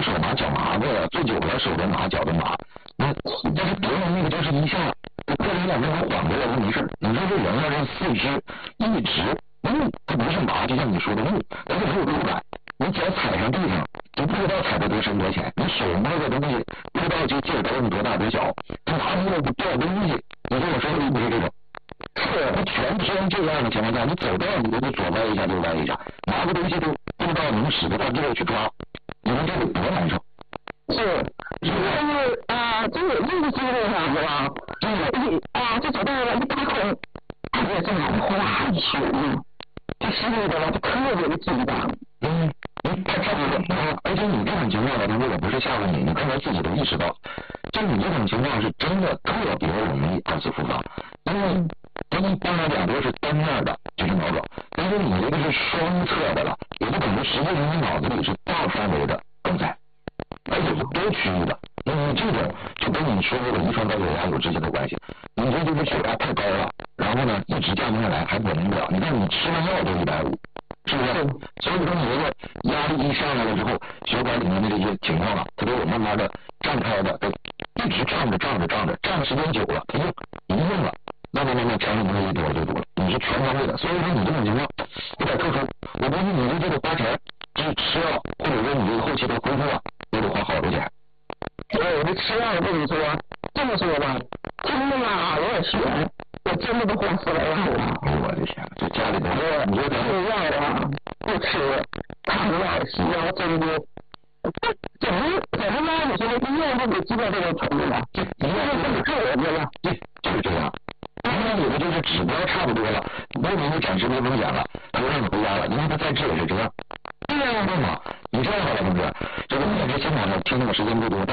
手麻脚麻的，醉酒了手的麻脚的麻，但是别人那个就是一下过来2分钟缓过来就没事。你说这人要是四肢一直它不是麻，就像你说的但是没有触感，你脚踩上地上就不知道踩得多深多浅，你手摸的东西不知道就劲儿到底多大多小，它还没有掉东西，你跟我说是不是这种？是，他全天这样的情况下，你走道你都得左歪一下右歪一下，拿个东西都不知道能使得到地去抓，你说这个多难受？ 是，就是这个经历上是吧？就走到了一大空，我这还哗一血呢，他心里边就特别的紧张。 他差不多而且你这种情况呢，他如果不是吓唬你，你可能自己都意识到，就你这种情况是真的特别容易2次复发，因为它一般来讲都是单面的，就是脑肿，但是你这个是双侧的了，也就可能实际上你脑子里是大范围的梗塞，而且是多区域的。那么这种就跟你说的遗传高血压有直接的关系，你这就是血压太高了，然后呢一直降不下来，还稳定不了。你看你吃完药都150，是不是？所以说你这个压力一上来了之后，血管里面的这些情况啊，它都有慢慢的胀开的，一直胀着，胀的时间久了，它硬了，慢慢张力东西多了就多了，你是全方位的。所以说你这种情况有点特殊，我估计你这个花钱就是吃药，或者说你这个后期的恢复啊，都得花好多钱。 我这吃药跟你说，这么说吧，真的呀，有点悬，我真的都花400万了。 我的天，这家里头，你说吃药啊，不吃，糖药、西药、针灸，怎么样？你说这医院都给知道这个程度了，医院这么看人家了， 就是这样。因为有的就是指标差不多了，不给你暂时没风险了，他就让你回家了，因为他再治也是这样。对嘛？你这样好了，同志，这个我这现场呢听的时间不多，但